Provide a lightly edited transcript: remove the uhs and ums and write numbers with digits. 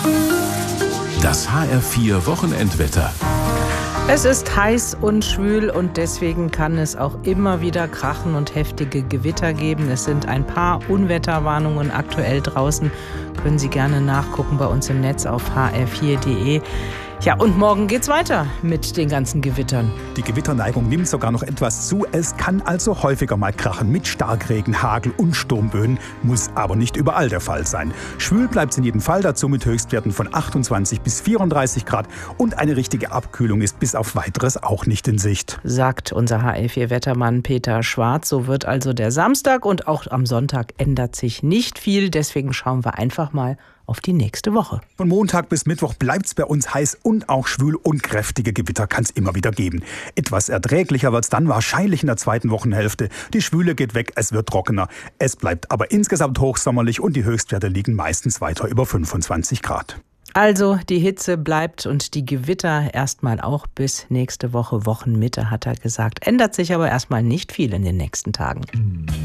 Das HR4 Wochenendwetter. Es ist heiß und schwül und deswegen kann es auch immer wieder krachen und heftige Gewitter geben. Es sind ein paar Unwetterwarnungen aktuell draußen. Können Sie gerne nachgucken bei uns im Netz auf hr4.de. Ja, und morgen geht's weiter mit den ganzen Gewittern. Die Gewitterneigung nimmt sogar noch etwas zu. Es kann also häufiger mal krachen mit Starkregen, Hagel und Sturmböen. Muss aber nicht überall der Fall sein. Schwül bleibt es in jedem Fall, dazu mit Höchstwerten von 28 bis 34 Grad. Und eine richtige Abkühlung ist bis auf Weiteres auch nicht in Sicht. Sagt unser HR4-Wettermann Peter Schwarz. So wird also der Samstag und auch am Sonntag ändert sich nicht viel. Deswegen schauen wir einfach mal auf die nächste Woche. Von Montag bis Mittwoch bleibt es bei uns heiß und auch schwül und kräftige Gewitter kann es immer wieder geben. Etwas erträglicher wird es dann wahrscheinlich in der zweiten Wochenhälfte. Die Schwüle geht weg, es wird trockener. Es bleibt aber insgesamt hochsommerlich und die Höchstwerte liegen meistens weiter über 25 Grad. Also die Hitze bleibt und die Gewitter erstmal auch bis nächste Woche, Wochenmitte, hat er gesagt. Ändert sich aber erstmal nicht viel in den nächsten Tagen.